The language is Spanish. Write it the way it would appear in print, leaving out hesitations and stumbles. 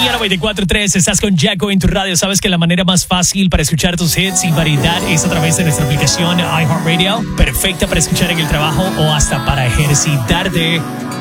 Día 94.3, estás con Jacko en tu radio. Sabes que la manera más fácil para escuchar tus hits y variedad es a través de nuestra aplicación iHeartRadio. Perfecta para escuchar en el trabajo o hasta para ejercitarte.